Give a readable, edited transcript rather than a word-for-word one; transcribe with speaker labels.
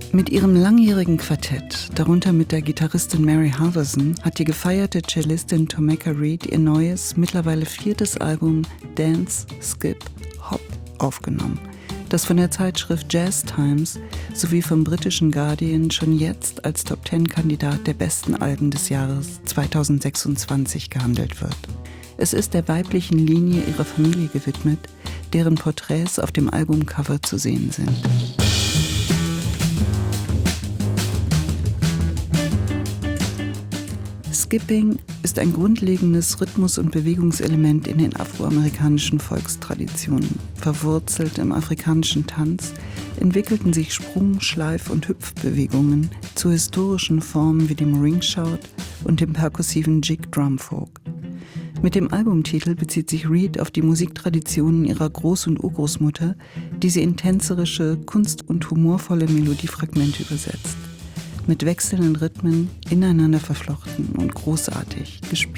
Speaker 1: Mit ihrem langjährigen Quartett, darunter mit der Gitarristin Mary Halverson, hat die gefeierte Cellistin Tomeka Reed ihr neues, mittlerweile 4. Album Dance, Skip, Hop aufgenommen, das von der Zeitschrift Jazz Times sowie vom britischen Guardian schon jetzt als Top-10-Kandidat der besten Alben des Jahres 2026 gehandelt wird. Es ist der weiblichen Linie ihrer Familie gewidmet, deren Porträts auf dem Albumcover zu sehen sind. Skipping ist ein grundlegendes Rhythmus- und Bewegungselement in den afroamerikanischen Volkstraditionen. Verwurzelt im afrikanischen Tanz entwickelten sich Sprung-, Schleif- und Hüpfbewegungen zu historischen Formen wie dem Ringshout und dem perkussiven Jig-Drum-Folk. Mit dem Albumtitel bezieht sich Reed auf die Musiktraditionen ihrer Groß- und Urgroßmutter, die sie in tänzerische, kunst- und humorvolle Melodiefragmente übersetzt. Mit wechselnden Rhythmen, ineinander verflochten und großartig gespielt.